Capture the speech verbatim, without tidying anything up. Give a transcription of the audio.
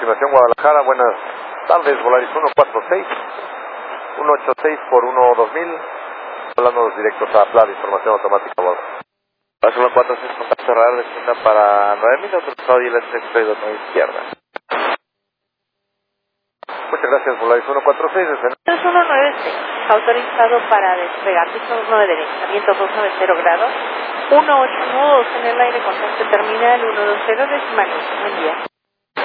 aproximación Guadalajara, buenas tardes, Volaris uno cuatro seis, uno ocho seis por uno dos mil, hablando directos a P L A D, información automática a bordo. Base uno cuatro seis, contacto radar, descienda para nueve mil, autorizado y el sexto y dos nueve izquierda. Muchas gracias, Volaris uno cuatro seis, desde tres uno nueve seis, autorizado para despegar, piso nueve de levantamiento doscientos noventa grados, uno ocho nudos en el aire, contacto terminal uno dos cero, decimal, buen día.